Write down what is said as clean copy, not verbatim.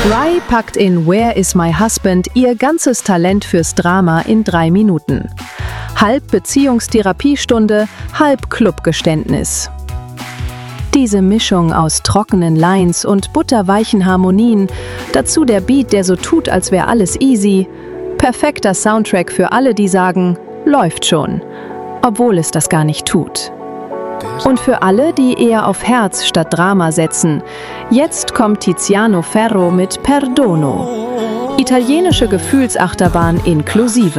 Rai packt in Where is My Husband ihr ganzes Talent fürs Drama in 3 Minuten. Halb Beziehungstherapiestunde, halb Clubgeständnis. Diese Mischung aus trockenen Lines und butterweichen Harmonien, dazu der Beat, der so tut, als wäre alles easy. Perfekter Soundtrack für alle, die sagen, läuft schon, obwohl es das gar nicht tut. Und für alle, die eher auf Herz statt Drama setzen, jetzt kommt Tiziano Ferro mit Perdono. Italienische Gefühlsachterbahn inklusive.